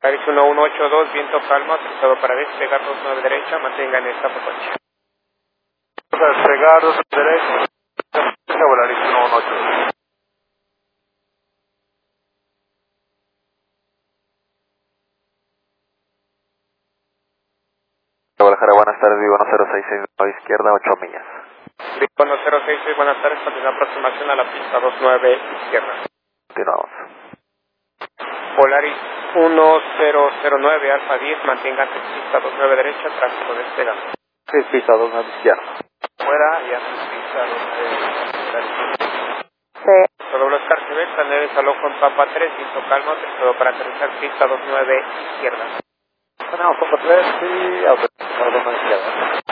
Polaris 1182, viento calma, autorizado para despegar 29 derecha, mantenga en esta frecuencia. Despegar 29 derecha, Polaris 1182. Guadalajara, buenas tardes, Vivo 1066, a izquierda, 8 millas. Vivo 1066, buenas tardes, continúa aproximación a la pista 29 izquierda. Continuamos. Polaris 1009, Alfa 10, manténgase en pista 29 derecha, tráfico despegado. Sí, pista 29 izquierda. Fuera y hacia pista 29 derecha. Sí. Sobre Oscar Quebec, San Salón con Papa 3, viento calma, autorizado para aterrizar pista 29 izquierda. Tenemos Papa 3 y autorizado para izquierda.